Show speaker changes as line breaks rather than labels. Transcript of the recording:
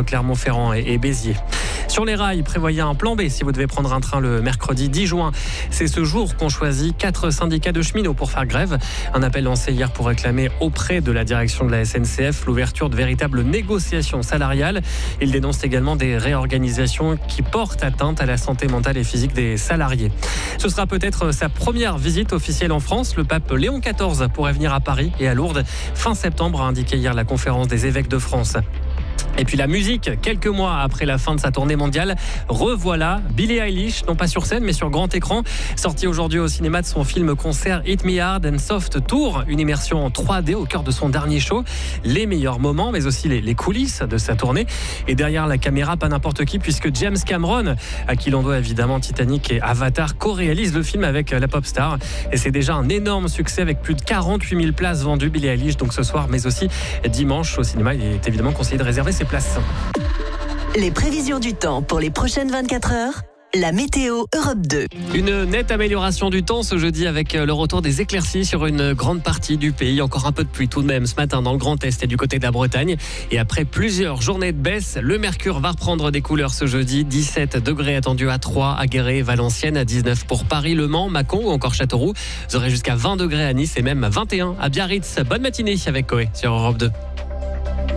Clermont-Ferrand et Béziers. Sur les rails, prévoyez un plan B si vous devez prendre un train le mercredi 10 juin. C'est ce jour qu'ont choisi 4 syndicats de cheminots pour faire grève. Un appel lancé hier pour réclamer auprès de la direction de la SNCF l'ouverture de véritables négociations salariales. Ils dénoncent également des réorganisations qui portent atteinte à la santé mentale et physique des salariés. Ce sera peut-être sa première visite officielle en France. Le pape Léon XIV pourrait venir à Paris et à Lourdes fin septembre, a indiqué hier la conférence des évêques de France. Et puis la musique, quelques mois après la fin de sa tournée mondiale, revoilà Billie Eilish, non pas sur scène mais sur grand écran. Sorti aujourd'hui au cinéma de son film-concert Hit Me Hard and Soft Tour, une immersion en 3D au cœur de son dernier show. Les meilleurs moments, mais aussi les coulisses de sa tournée. Et derrière la caméra, pas n'importe qui, puisque James Cameron, à qui l'on doit évidemment Titanic et Avatar, co-réalise le film avec la pop star. Et c'est déjà un énorme succès avec plus de 48 000 places vendues, Billie Eilish, donc ce soir, mais aussi dimanche au cinéma. Il est évidemment conseillé de réserver ses places.
Les prévisions du temps pour les prochaines 24 heures. La météo Europe 2.
Une nette amélioration du temps ce jeudi avec le retour des éclaircies sur une grande partie du pays. Encore un peu de pluie tout de même ce matin dans le Grand Est et du côté de la Bretagne. Et après plusieurs journées de baisse, le mercure va reprendre des couleurs ce jeudi. 17 degrés attendus à Troyes, à Guéret, Valenciennes, à 19 pour Paris, Le Mans, Mâcon ou encore Châteauroux. Vous aurez jusqu'à 20 degrés à Nice et même 21 à Biarritz. Bonne matinée avec Coé sur Europe 2.